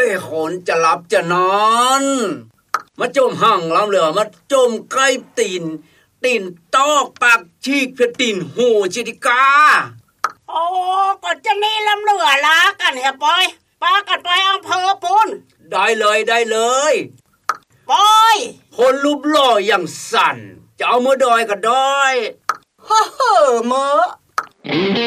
คนจะหลับจะนอนมาจมห่างลำเหลือมาจมใกล้ตีนตอกปากชีกเพื่อตีนหูชิดิกาโอ้ก็จะนี่ลำเหลือละกันเฮปอยป้ากันไปอำเภอปุ้นได้เลยปอยคนรูปหล่ออย่างสั่นจะเอามือดอยก็ได้เฮ้อเมื่อ